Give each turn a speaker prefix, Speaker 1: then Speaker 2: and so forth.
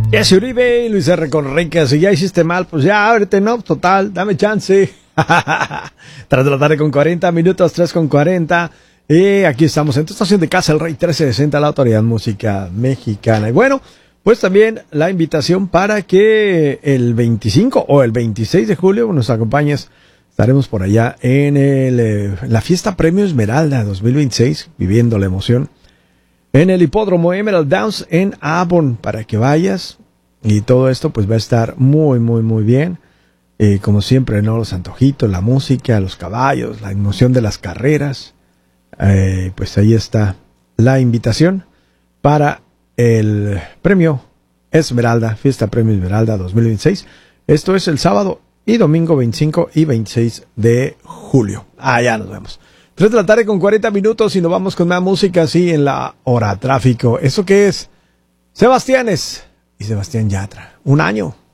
Speaker 1: Jesse Uribe y Luis R. Conrique. Si ya hiciste mal, pues ya ábrete, ¿no? Total, dame chance. 3 de la tarde con 40 minutos, 3 con 40. Y aquí estamos en tu estación de casa, el Rey 1360, la Autoridad Música Mexicana. Y bueno, pues también la invitación para que el 25 o el 26 de julio nos acompañes. Estaremos por allá en la Fiesta Premio Esmeralda 2026, viviendo la emoción, en el Hipódromo Emerald Downs en Avon, para que vayas. Y todo esto pues va a estar muy, muy, muy bien. Como siempre, ¿no? Los antojitos, la música, los caballos, la emoción de las carreras. Pues ahí está la invitación para el Premio Esmeralda, Fiesta Premio Esmeralda 2026. Esto es el sábado y domingo 25 y 26 de julio. Allá nos vemos. 3 de la tarde con 40 minutos y nos vamos con más música así en la hora tráfico. ¿Eso qué es? Sebastianes y Sebastián Yatra. Un año.